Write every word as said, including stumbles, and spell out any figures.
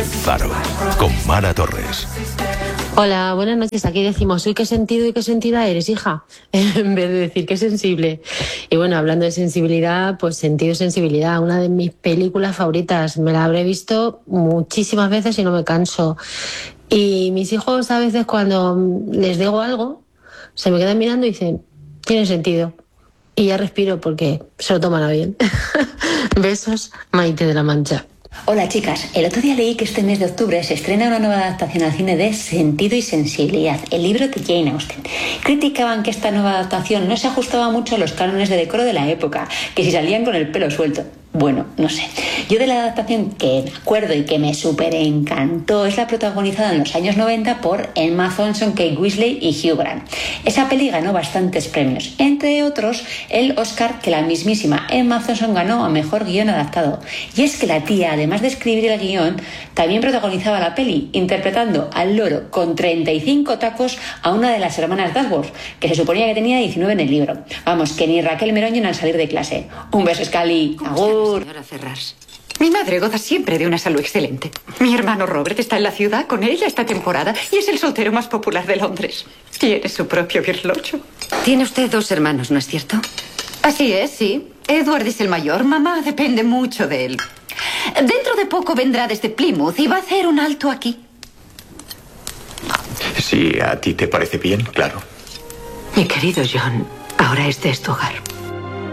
Faro, con Mara Torres. Hola, buenas noches. Aquí decimos, uy, qué sentido y qué sentida eres, hija, en vez de decir qué sensible. Y bueno, hablando de sensibilidad, pues sentido y sensibilidad, una de mis películas favoritas. Me la habré visto muchísimas veces y no me canso. Y mis hijos a veces cuando les digo algo, se me quedan mirando y dicen, tiene sentido. Y ya respiro porque se lo toman a bien. Besos, Maite de la Mancha. Hola chicas, el otro día leí que este mes de octubre se estrena una nueva adaptación al cine de Sentido y Sensibilidad, el libro de Jane Austen. Criticaban que esta nueva adaptación no se ajustaba mucho a los cánones de decoro de la época, que si salían con el pelo suelto. Bueno, no sé. Yo de la adaptación que me acuerdo y que me súper encantó es la protagonizada en los años noventa por Emma Thompson, Kate Winslet y Hugh Grant. Esa peli ganó bastantes premios, entre otros el Oscar que la mismísima Emma Thompson ganó a Mejor Guión Adaptado. Y es que la tía, además de escribir el guión, también protagonizaba la peli, interpretando al loro con treinta y cinco tacos a una de las hermanas Dasworth, que se suponía que tenía diecinueve en el libro. Vamos, que ni Raquel Meroño al salir de clase. Un beso, Scali. Agur. Señora Ferrars. Mi madre goza siempre de una salud excelente. Mi hermano Robert está en la ciudad con ella esta temporada y es el soltero más popular de Londres. Tiene su propio birlocho. Tiene usted dos hermanos, ¿no es cierto? Así es, sí. Edward es el mayor. Mamá depende mucho de él. Dentro de poco vendrá desde Plymouth y va a hacer un alto aquí. Si a ti te parece bien, claro. Mi querido John, ahora este es tu hogar.